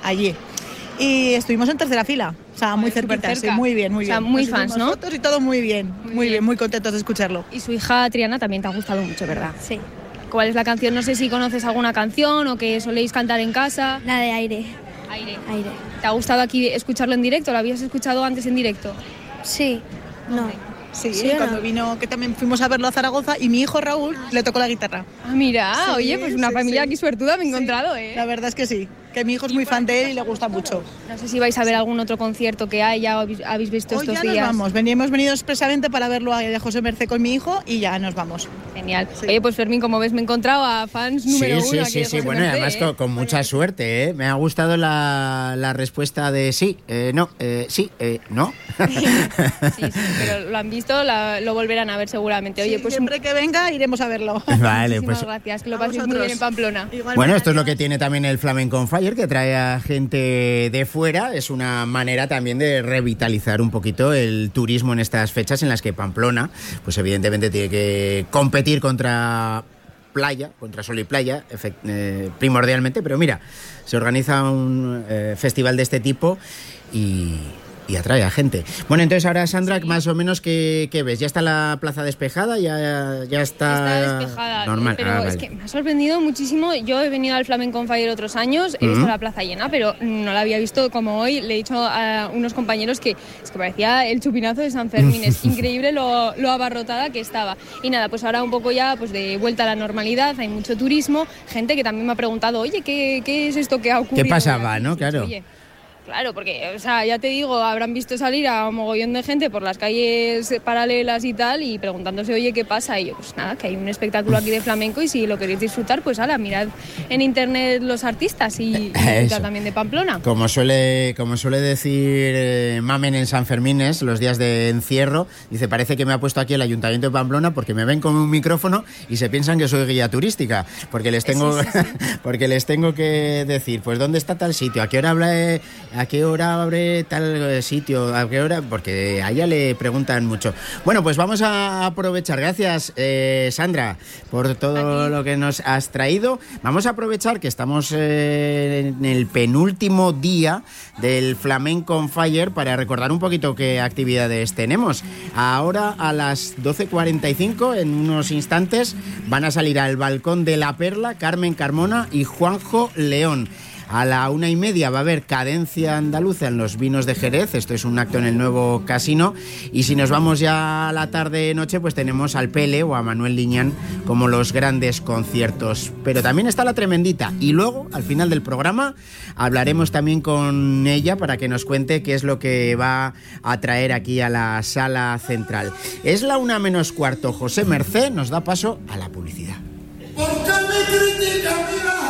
allí. Y estuvimos en tercera fila, o sea, muy cerquita, sí, muy bien, muy bien. O sea, muy fans, ¿no? Fotos y todo muy bien, muy bien, muy contentos de escucharlo. Y su hija Triana también te ha gustado mucho, ¿verdad? Sí. ¿Cuál es la canción? No sé si conoces alguna canción o que soléis cantar en casa. La de Aire. Aire. Aire. ¿Te ha gustado aquí escucharlo en directo? ¿Lo habías escuchado antes en directo? Sí. No. Sí, ¿Sí o cuando no? vino, que también fuimos a verlo a Zaragoza y mi hijo Raúl le tocó la guitarra. Ah, mira, Sí, oye, pues una sí, familia sí. aquí suertuda me he encontrado, ¿eh? La verdad es que sí, que mi hijo es muy fan de él y le gusta mucho. No sé si vais a ver algún otro concierto que haya o habéis visto Hoy estos ya días. nos vamos, hemos venido expresamente para verlo a José Mercé con mi hijo y ya nos vamos. Genial. Sí. Oye, pues Fermín, como ves, me he encontrado a fans número uno aquí de José Bueno, Mercé, además ¿eh? con mucha suerte, ¿eh? Me ha gustado la respuesta de sí, no, sí, no. Sí, pero lo han visto, lo volverán a ver seguramente. Oye, Sí, pues siempre que venga iremos a verlo. Vale, muchísimas pues gracias, que lo A paséis muy vosotros. bien en Pamplona. Igualmente. bueno, esto es lo que tiene también el Flamenco on Fire, que trae a gente de fuera. Es una manera también de revitalizar un poquito el turismo en estas fechas en las que Pamplona, pues evidentemente tiene que competir contra playa, contra sol y playa, primordialmente, pero mira, se organiza un festival de este tipo y atrae a gente. Bueno, entonces ahora, Sandra, sí. Más o menos, ¿qué ves? ¿Ya está la plaza despejada? ¿Ya está...? Está despejada, normal. Pero es que me ha sorprendido muchísimo. Yo he venido al Flamenco on Fire otros años, he visto la plaza llena, pero no la había visto como hoy. Le he dicho a unos compañeros que es que parecía el chupinazo de San Fermín. Es increíble lo abarrotada que estaba. Y nada, pues ahora un poco ya pues de vuelta a la normalidad, hay mucho turismo, gente que también me ha preguntado, oye, ¿qué es esto que ha ocurrido? ¿Qué pasaba, no? Claro. Oye, claro, porque, o sea, ya te digo, habrán visto salir a un mogollón de gente por las calles paralelas y tal, y preguntándose, oye, ¿qué pasa? Y yo, pues nada, que hay un espectáculo aquí de flamenco y si lo queréis disfrutar, pues ala, mirad en internet los artistas y también de Pamplona. Como suele decir Mamen en San Fermines, los días de encierro, dice, parece que me ha puesto aquí el Ayuntamiento de Pamplona porque me ven con un micrófono y se piensan que soy guía turística, porque les tengo, porque les tengo que decir, pues, ¿dónde está tal sitio? ¿A qué hora abre tal sitio? ¿A qué hora? Porque a ella le preguntan mucho. Bueno, pues vamos a aprovechar. Gracias, Sandra, por todo lo que nos has traído. Vamos a aprovechar que estamos en el penúltimo día del Flamenco on Fire para recordar un poquito qué actividades tenemos. Ahora a las 12:45, en unos instantes, van a salir al balcón de La Perla Carmen Carmona y Juanjo León. A la 1:30 va a haber cadencia andaluza en los vinos de Jerez. Esto es un acto en el nuevo casino. Y si nos vamos ya a la tarde-noche, pues tenemos al Pele o a Manuel Liñán como los grandes conciertos. Pero también está la Tremendita. Y luego, al final del programa, hablaremos también con ella para que nos cuente qué es lo que va a traer aquí a la sala central. Es la 1:15. José Mercé nos da paso a la publicidad. ¿Por qué me critican, mira?